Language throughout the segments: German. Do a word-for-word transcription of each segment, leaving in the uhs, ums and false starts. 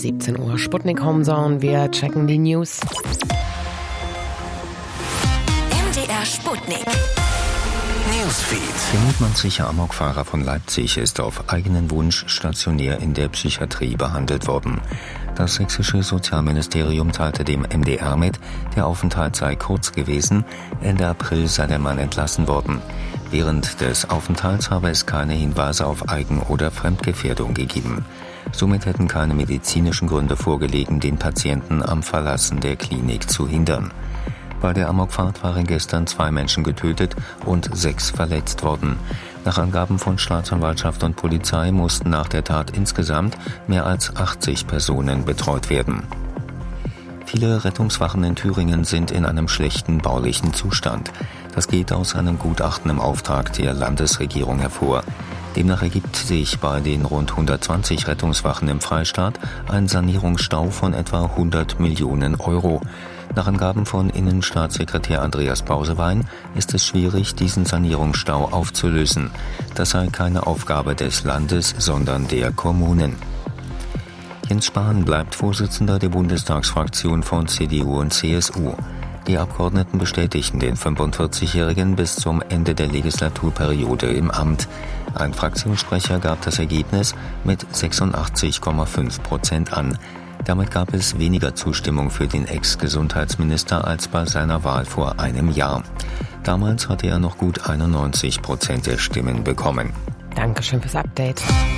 siebzehn Uhr. Sputnik Homezone, wir checken die News. M D R Sputnik. Newsfeed. Der mutmaßliche Amokfahrer von Leipzig ist auf eigenen Wunsch stationär in der Psychiatrie behandelt worden. Das sächsische Sozialministerium teilte dem M D R mit, der Aufenthalt sei kurz gewesen, Ende April sei der Mann entlassen worden. Während des Aufenthalts habe es keine Hinweise auf Eigen- oder Fremdgefährdung gegeben. Somit hätten keine medizinischen Gründe vorgelegen, den Patienten am Verlassen der Klinik zu hindern. Bei der Amokfahrt waren gestern zwei Menschen getötet und sechs verletzt worden. Nach Angaben von Staatsanwaltschaft und Polizei mussten nach der Tat insgesamt mehr als achtzig Personen betreut werden. Viele Rettungswachen in Thüringen sind in einem schlechten baulichen Zustand. Das geht aus einem Gutachten im Auftrag der Landesregierung hervor. Demnach ergibt sich bei den rund hundertzwanzig Rettungswachen im Freistaat ein Sanierungsstau von etwa hundert Millionen Euro. Nach Angaben von Innenstaatssekretär Andreas Bausewein ist es schwierig, diesen Sanierungsstau aufzulösen. Das sei keine Aufgabe des Landes, sondern der Kommunen. Jens Spahn bleibt Vorsitzender der Bundestagsfraktion von C D U und C S U. Die Abgeordneten bestätigten den fünfundvierzigjährigen bis zum Ende der Legislaturperiode im Amt. Ein Fraktionssprecher gab das Ergebnis mit sechsundachtzig Komma fünf Prozent an. Damit gab es weniger Zustimmung für den Ex-Gesundheitsminister als bei seiner Wahl vor einem Jahr. Damals hatte er noch gut einundneunzig Prozent der Stimmen bekommen. Dankeschön fürs Update.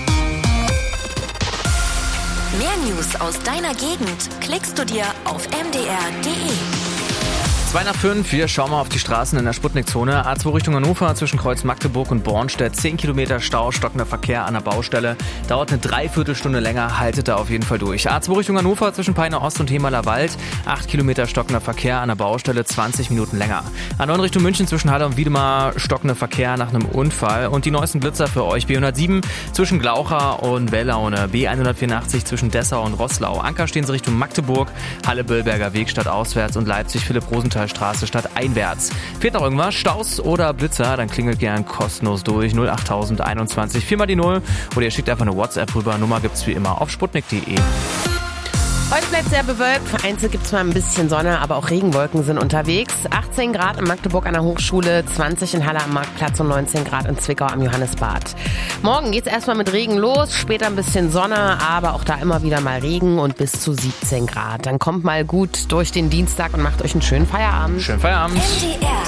Mehr News aus deiner Gegend klickst du dir auf m d r punkt d e. zwei nach fünf, wir schauen mal auf die Straßen in der Sputnik-Zone. A zwei Richtung Hannover zwischen Kreuz Magdeburg und Bornstedt. zehn Kilometer Stau, stockender Verkehr an der Baustelle. Dauert eine Dreiviertelstunde länger, haltet da auf jeden Fall durch. A zwei Richtung Hannover zwischen Peine Ost und Hemaler Wald. acht Kilometer stockender Verkehr an der Baustelle, zwanzig Minuten länger. A neun Richtung München zwischen Halle und Wiedemar, stockender Verkehr nach einem Unfall. Und die neuesten Blitzer für euch. B hundertsieben zwischen Glaucha und Wellaune. B hundertvierundachtzig zwischen Dessau und Roßlau. Anker stehen sie Richtung Magdeburg. Halle-Billberger Weg statt auswärts und Leipzig Philipp-Rosenthal Straße statt einwärts. Fehlt noch irgendwas? Staus oder Blitzer? Dann klingelt gern kostenlos durch null acht einundzwanzig vier mal die null oder ihr schickt einfach eine WhatsApp rüber. Nummer gibt's wie immer auf sputnik punkt d e. Heute bleibt sehr bewölkt. Vereinzelt gibt es mal ein bisschen Sonne, aber auch Regenwolken sind unterwegs. achtzehn Grad in Magdeburg an der Hochschule, zwanzig in Halle am Marktplatz und neunzehn Grad in Zwickau am Johannesbad. Morgen geht's erstmal mit Regen los, später ein bisschen Sonne, aber auch da immer wieder mal Regen und bis zu siebzehn Grad. Dann kommt mal gut durch den Dienstag und macht euch einen schönen Feierabend. Schönen Feierabend. M D R